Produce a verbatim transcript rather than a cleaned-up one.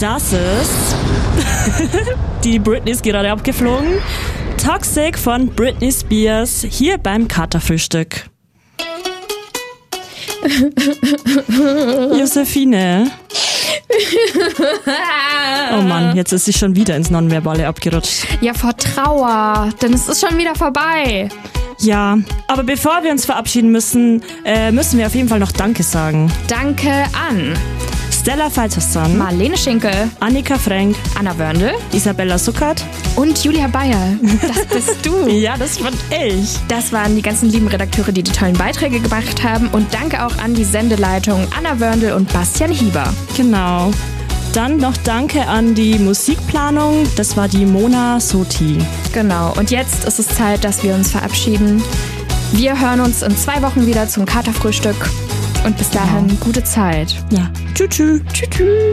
Das ist... Die Britney ist gerade abgeflogen. Toxic von Britney Spears hier beim Katerfrühstück. Josephine. Oh Mann, jetzt ist sie schon wieder ins Nonverbale abgerutscht. Ja, vor Trauer, denn es ist schon wieder vorbei. Ja, aber bevor wir uns verabschieden müssen, äh, müssen wir auf jeden Fall noch Danke sagen. Danke an Stella Faltersson, Marlene Schinkel, Annika Frank, Anna Wörndl, Isabella Suckert und Julia Bayer. Das bist du. Ja, das bin ich. Das waren die ganzen lieben Redakteure, die die tollen Beiträge gemacht haben. Und danke auch an die Sendeleitung Anna Wörndl und Bastian Hieber. Genau. Dann noch Danke an die Musikplanung. Das war die Mona Soti. Genau. Und jetzt ist es Zeit, dass wir uns verabschieden. Wir hören uns in zwei Wochen wieder zum Katerfrühstück. Und bis dahin, genau. Gute Zeit. Ja. Tschüss. Tschüss. Tschüss.